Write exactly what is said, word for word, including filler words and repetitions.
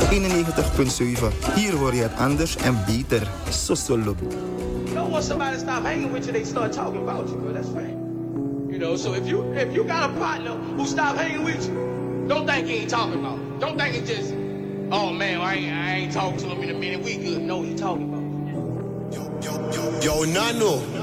eenennegentig komma zeven. Hier hoor je het anders en beter. Sosolo. You know, once somebody stop hanging with you, they start talking about you, but that's fine. You know, so if you if you got a partner who stop hanging with you, don't think he ain't talking about you. Don't think it's just, oh man, I ain't, I ain't talking to him in a minute, we good. No, he talking about you. Yo, yo, yo, yo, Nano.